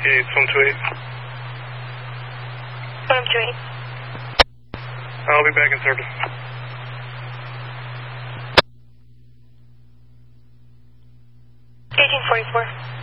Yeah, it's 128. 128. I'll be back in service. Agent 44.